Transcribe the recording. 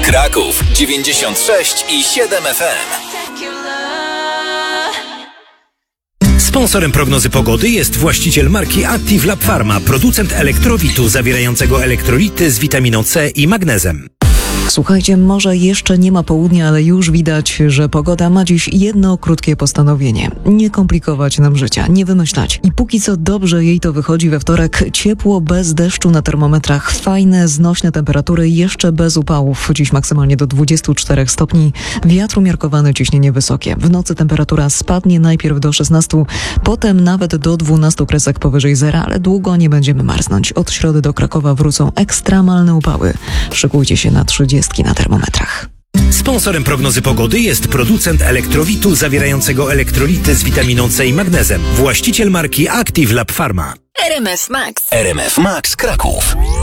Kraków 96,7 FM. Sponsorem prognozy pogody jest właściciel marki Active Lab Pharma, producent elektrowitu zawierającego elektrolity z witaminą C i magnezem. Słuchajcie, może jeszcze nie ma południa, ale już widać, że pogoda ma dziś jedno krótkie postanowienie. Nie komplikować nam życia, nie wymyślać. I póki co dobrze jej to wychodzi we wtorek. Ciepło, bez deszczu na termometrach. Fajne, znośne temperatury, jeszcze bez upałów. Dziś maksymalnie do 24 stopni. Wiatr umiarkowany, ciśnienie wysokie. W nocy temperatura spadnie najpierw do 16, potem nawet do 12 kresek powyżej zera, ale długo nie będziemy marznąć. Od środy do Krakowa wrócą ekstremalne upały. Szykujcie się na 30 na termometrach. Sponsorem prognozy pogody jest producent elektrowitu zawierającego elektrolity z witaminą C i magnezem. Właściciel marki Active Lab Pharma. RMF Max Kraków.